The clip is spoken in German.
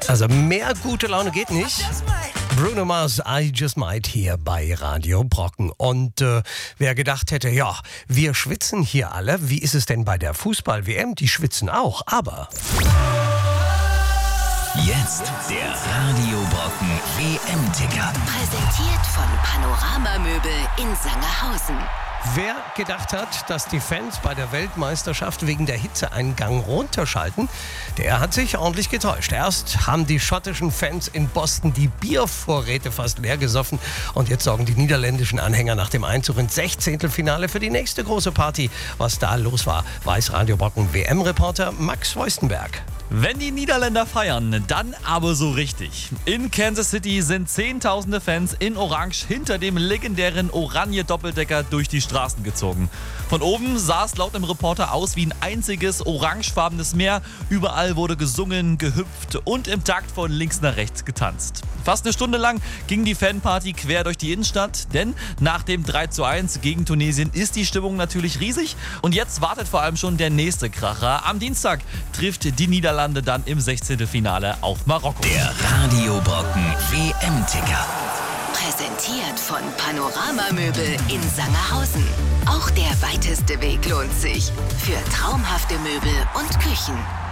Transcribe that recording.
Also mehr gute Laune geht nicht. Bruno Mars, I Just Might hier bei Radio Brocken. Und wer gedacht hätte, ja, wir schwitzen hier alle. Wie ist es denn bei der Fußball-WM? Die schwitzen auch, aber... Jetzt der Radio Brocken WM-Ticker. Präsentiert von Panorama Möbel in Sangerhausen. Wer gedacht hat, dass die Fans bei der Weltmeisterschaft wegen der Hitze einen Gang runterschalten, der hat sich ordentlich getäuscht. Erst haben die schottischen Fans in Boston die Biervorräte fast leer gesoffen und jetzt sorgen die niederländischen Anhänger nach dem Einzug ins 16. für die nächste große Party. Was da los war, weiß Radio Brocken WM-Reporter Max Voistenberg. Wenn die Niederländer feiern, dann aber so richtig. In Kansas City sind Zehntausende Fans in Orange hinter dem legendären Oranje-Doppeldecker durch die Straßen gezogen. Von oben sah es laut dem Reporter aus wie ein einziges orangefarbenes Meer. Überall wurde gesungen, gehüpft und im Takt von links nach rechts getanzt. Fast eine Stunde lang ging die Fanparty quer durch die Innenstadt, denn nach dem 3:1 gegen Tunesien ist die Stimmung natürlich riesig. Und jetzt wartet vor allem schon der nächste Kracher. Am Dienstag trifft die Niederlande dann im 16. Finale auf Marokko. Der Radio Brocken WM-Ticker. Präsentiert von Panorama Möbel in Sangerhausen. Auch der weiteste Weg lohnt sich. Für traumhafte Möbel und Küchen.